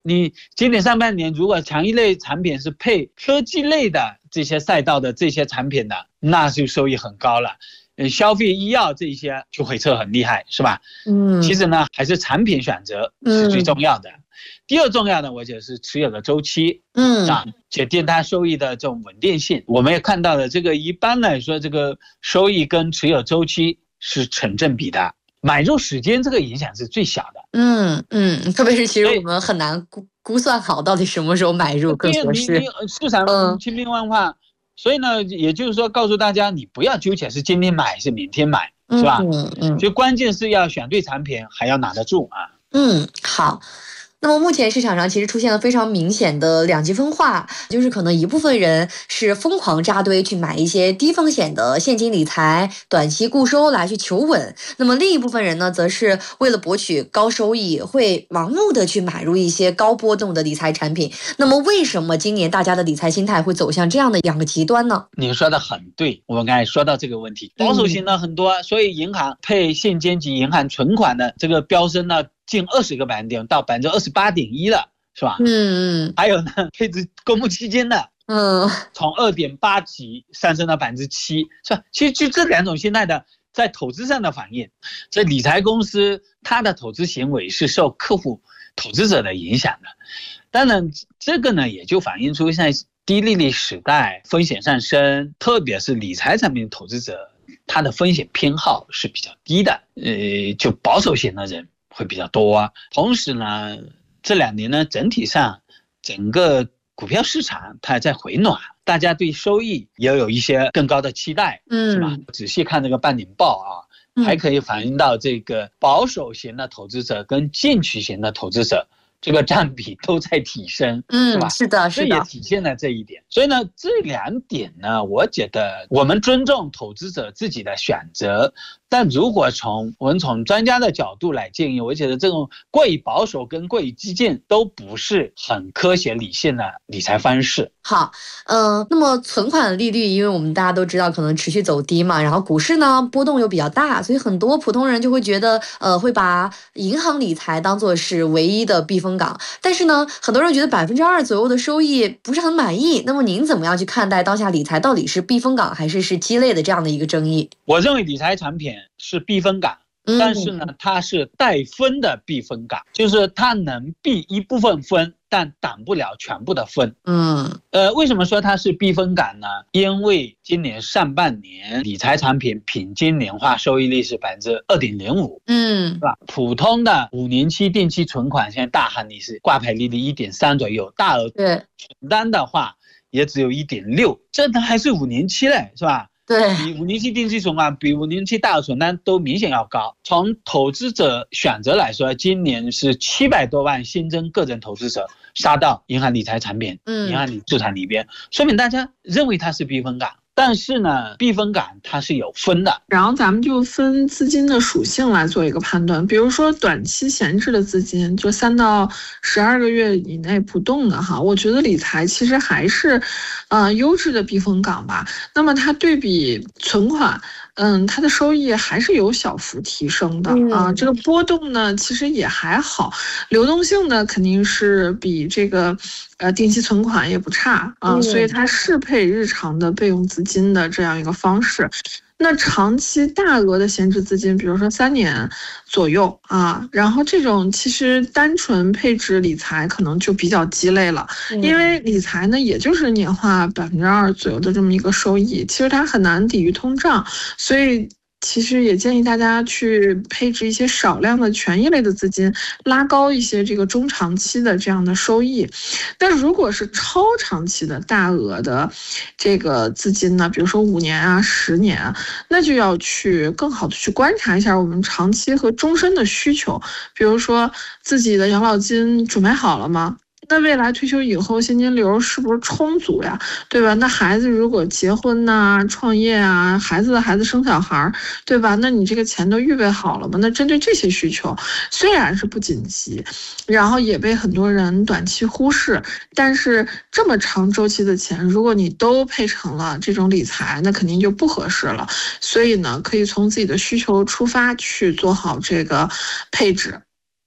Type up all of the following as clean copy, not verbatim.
你今年上半年如果强益类产品是配科技类的这些赛道的这些产品的，那就收益很高了。消费医药这些就回撤很厉害，是吧？其实呢，还是产品选择是最重要的。第二重要的，我觉得是持有的周期，决定它收益的这种稳定性。我们也看到了，这个一般来说，这个收益跟持有周期是成正比的，买入时间这个影响是最小的。 特别是其实我们很难估算好到底什么时候买入更合适。 市场千变万化，所以呢，也就是说告诉大家，你不要纠结是今天买还是明天买，是吧？就关键是要选对产品，还要拿得住啊。 好。那么目前市场上其实出现了非常明显的两极分化，就是可能一部分人是疯狂扎堆去买一些低风险的现金理财、短期固收来去求稳，那么另一部分人呢，则是为了博取高收益，会盲目的去买入一些高波动的理财产品。那么为什么今年大家的理财心态会走向这样的两个极端呢？ 你说的很对，我们刚才说到这个问题，保守型的很多，所以银行配现金及银行存款的这个飙升呢，近20个百分点到28.1%了，是吧？还有呢，配置公募基金的，从2.8几上升到7%，是吧？其实就这两种心态的，在投资上的反应，这理财公司它的投资行为是受客户投资者的影响的。当然，这个呢也就反映出现在低利率时代风险上升，特别是理财产品投资者，他的风险偏好是比较低的，就保守型的人会比较多。同时呢，这2年呢，整体上整个股票市场它在回暖，大家对收益也有一些更高的期待，是吧？仔细看这个半年报啊，还可以反映到这个保守型的投资者跟进取型的投资者这个占比都在提升，是吧？ 是的， 这也体现了这一点。所以呢，这2点呢，我觉得我们尊重投资者自己的选择，但如果我们从专家的角度来建议，我觉得这种过于保守跟过于激进都不是很科学理性的理财方式。 好，那么存款利率，因为我们大家都知道可能持续走低嘛，然后股市呢波动又比较大，所以很多普通人就会觉得，会把银行理财当作是唯一的避风港。但是呢，很多人觉得2%左右的收益不是很满意。那么您怎么样去看待当下理财到底是避风港还是鸡肋的这样的一个争议？ 我认为理财产品是避风港。但是呢，它是带分的避风港，就是它能避一部分分，但挡不了全部的分。为什么说它是避风港呢？因为今年上半年理财产品平均年化收益率是2.05%，是吧？普通的5年期定期存款现在大行里是挂牌利率1.3左右，大额存单的话也只有1.6，这还是5年期嘞，是吧？ 对， 比5年期定期存款、比5年期大额存单都明显要高。从投资者选择来说，今年是700多万新增个人投资者杀到银行理财产品、银行理资产里边，说明大家认为它是避风港。但是呢，避风港它是有分的， 然后咱们就分资金的属性来做一个判断。比如说短期闲置的资金，就3到12个月以内不动的哈，我觉得理财其实还是优质的避风港吧。那么它对比存款，它的收益还是有小幅提升的啊。这个波动呢，其实也还好，流动性呢肯定是比这个定期存款也不差啊，所以它适配日常的备用资金的这样一个方式。那长期大额的闲置资金，比如说3年左右啊，然后这种其实单纯配置理财可能就比较鸡肋了，因为理财呢也就是年化2%左右的这么一个收益，其实它很难抵御通胀，所以其实也建议大家去配置一些少量的权益类的资金，拉高一些这个中长期的这样的收益。但如果是超长期的大额的这个资金呢，比如说5年啊、10年啊，那就要去更好的去观察一下我们长期和终身的需求，比如说自己的养老金准备好了吗？那未来退休以后现金流是不是充足呀？对吧？那孩子如果结婚呐、创业啊，孩子的孩子生小孩，对吧？那你这个钱都预备好了吗？那针对这些需求，虽然是不紧急，然后也被很多人短期忽视，但是这么长周期的钱，如果你都配成了这种理财，那肯定就不合适了。所以呢，可以从自己的需求出发去做好这个配置。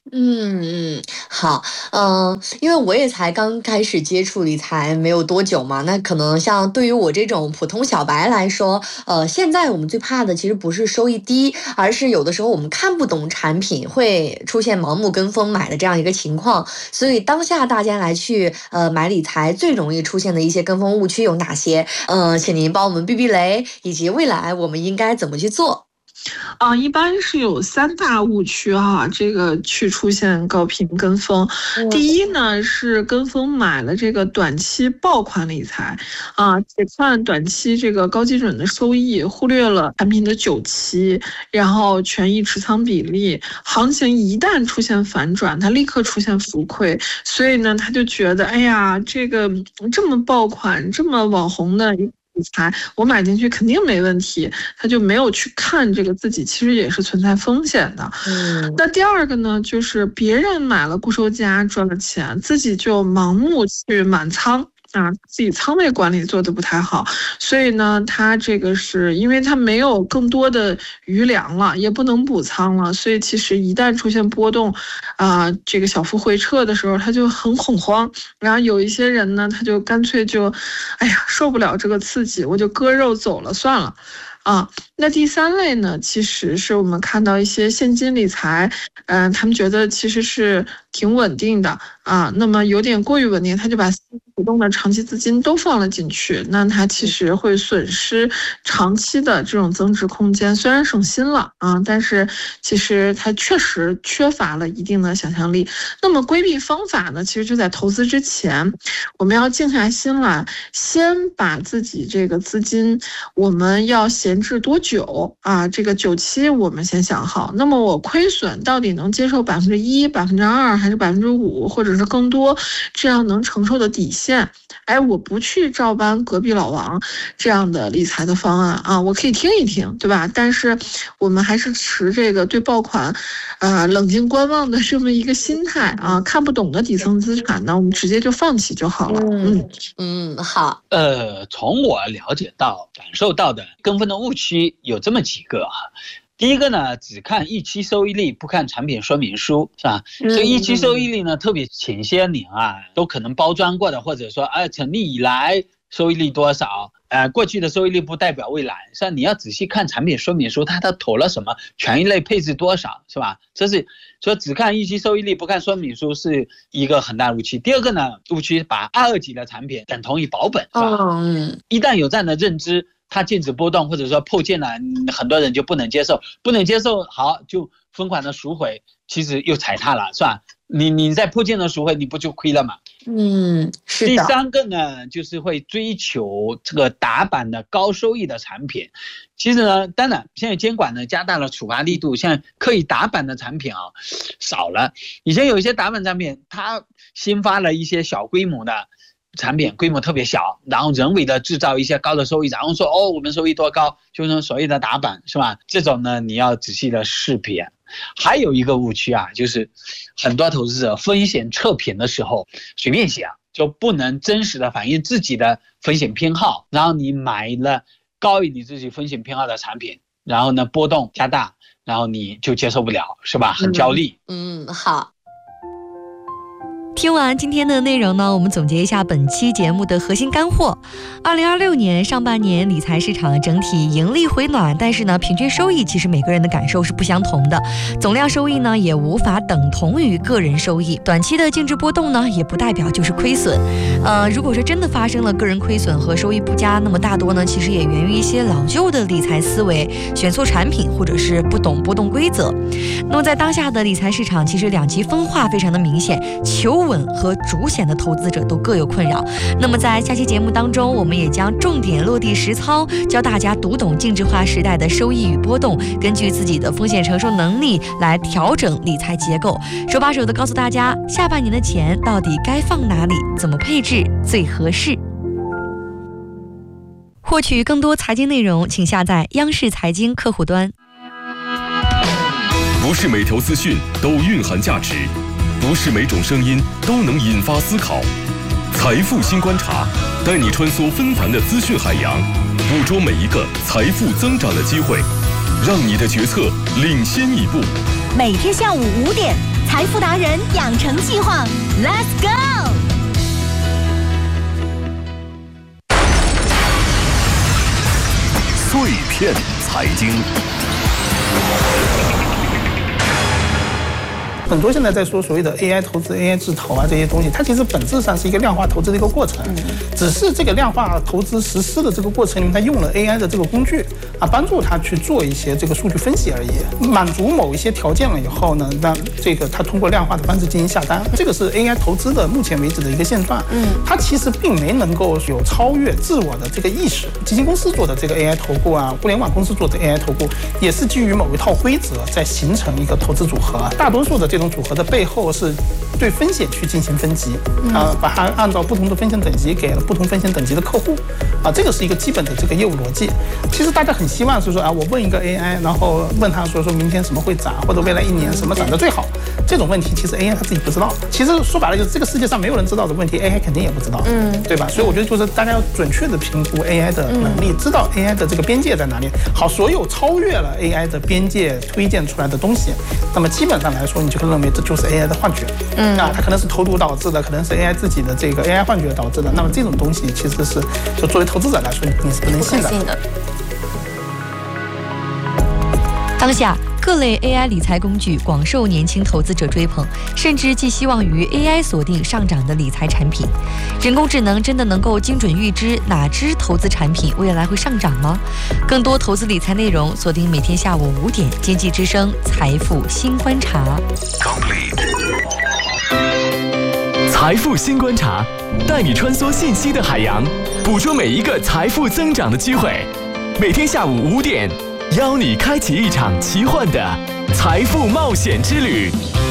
好，因为我也才刚开始接触理财没有多久嘛，那可能像对于我这种普通小白来说，现在我们最怕的其实不是收益低，而是有的时候我们看不懂产品，会出现盲目跟风买的这样一个情况。所以当下大家来去买理财最容易出现的一些跟风误区有哪些？请您帮我们避避雷，以及未来我们应该怎么去做？ 一般是有3大误区哈，这个去出现高频跟风。第一呢是跟风买了这个短期爆款理财只看短期这个高基准的收益，忽略了产品的久期，然后权益持仓比例，行情一旦出现反转，它立刻出现浮亏，所以呢他就觉得哎呀，这个这么爆款这么网红的理财我买进去肯定没问题，他就没有去看这个自己其实也是存在风险的。那第二个呢，就是别人买了固收加赚了钱，自己就盲目去满仓自己仓位管理做得不太好，所以呢他这个是因为他没有更多的余粮了，也不能补仓了，所以其实一旦出现波动这个小幅回撤的时候他就很恐慌，然后有一些人呢他就干脆就哎呀受不了这个刺激，我就割肉走了算了那第3类呢，其实是我们看到一些现金理财，他们觉得其实是挺稳定的那么有点过于稳定，他就把不动的长期资金都放了进去，那他其实会损失长期的这种增值空间，虽然省心了但是其实它确实缺乏了一定的想象力。那么规避方法呢，其实就在投资之前，我们要静下心来，先把自己这个资金我们要闲置多久这个久期我们先想好，那么我亏损到底能接受1%、2%还是5%，或者是更多，这样能承受的底线。我不去照搬隔壁老王这样的理财的方案我可以听一听，对吧？但是我们还是持这个对爆款冷静观望的这么一个心态看不懂的底层资产呢，我们直接就放弃就好了。 好。 从我了解到感受到的跟风的误区有这么几个第一个呢，只看预期收益率，不看产品说明书，是吧？这预期收益率呢，特别前些年都可能包装过的，或者说成立以来收益率多少，过去的收益率不代表未来，是吧？你要仔细看产品说明书，它投了什么，权益类配置多少，是吧？这是说只看预期收益率，不看说明书，是一个很大的误区。第二个呢，误区把2、2级的产品等同于保本，是吧？一旦有这样的认知，它禁止波动或者说破件了，很多人就不能接受，好就疯狂的赎回，其实又踩踏了，是吧？你在破件的赎回，你不就亏了吗？ 是的。 第3个呢，就是会追求这个打板的高收益的产品。其实呢，当然现在监管呢加大了处罚力度，现在可以打板的产品少了。以前有一些打板产品，它新发了一些小规模的产品，规模特别小，然后人为的制造一些高的收益，然后说我们收益多高，就是所谓的打板，是吧？这种呢你要仔细的识别。还有一个误区就是很多投资者风险测评的时候随便写，就不能真实的反映自己的风险偏好，然后你买了高于你自己风险偏好的产品，然后呢波动加大，然后你就接受不了，是吧？很焦虑。 好。 听完今天的内容呢，我们总结一下本期节目的核心干货。2026年上半年理财市场整体盈利回暖，但是呢，平均收益其实每个人的感受是不相同的，总量收益呢也无法等同于个人收益，短期的净值波动呢也不代表就是亏损。如果说真的发生了个人亏损和收益不佳，那么大多呢其实也源于一些老旧的理财思维，选错产品或者是不懂波动规则。那么在当下的理财市场，其实2极分化非常的明显，求稳和主险的投资者都各有困扰。那么在下期节目当中，我们也将重点落地实操，教大家读懂净值化时代的收益与波动，根据自己的风险承受能力来调整理财结构，手把手的告诉大家下半年的钱到底该放哪里，怎么配置最合适。获取更多财经内容，请下载央视财经客户端。 不是每条资讯都蕴含价值，不是每种声音都能引发思考。财富新观察，带你穿梭纷繁的资讯海洋，捕捉每一个财富增长的机会，让你的决策领先一步。 每天下午5点， 财富达人养成计划 ，Let's go！ 碎片财经。 很多现在在说所谓的 AI 投资、AI 制投啊这些东西，它其实本质上是一个量化投资的一个过程，只是这个量化投资实施的这个过程里面，它用了 AI 的这个工具啊，帮助它去做一些这个数据分析而已，满足某一些条件了以后呢，那这个它通过量化的方式进行下单，这个是 AI 投资的目前为止的一个现状。它其实并没能够有超越自我的这个意识。基金公司做的这个 AI 投顾啊，互联网公司做的 AI 投顾，也是基于某一套规则在形成一个投资组合。大多数的这种组合的背后是对风险去进行分级把它按照不同的风险等级给了不同风险等级的客户这个是一个基本的这个业务逻辑。其实大家很希望是说我问一个 AI， 然后问他说明天什么会涨，或者未来1年什么涨得最好，这种问题其实 AI 他自己不知道。其实说白了就是这个世界上没有人知道的问题 AI 肯定也不知道，对吧？所以我觉得就是大家要准确的评估 AI 的能力，知道 AI 的这个边界在哪里。好，所有超越了 AI 的边界推荐出来的东西，那么基本上来说你就会认为这就是 AI 的幻觉，它可能是投毒导致的，可能是 AI 自己的这个 AI 幻觉导致的。那么这种东西其实是就作为投资者来说你是不能信的。 当下各类 AI 理财工具广受年轻投资者追捧，甚至寄希望于 AI 锁定上涨的理财产品。人工智能真的能够精准预知哪只投资产品未来会上涨吗？更多投资理财内容，锁定每天下午5点，经济之声财富新观察。 财富新观察，带你穿梭信息的海洋，捕捉每一个财富增长的机会。每天下午5点，邀你开启一场奇幻的财富冒险之旅。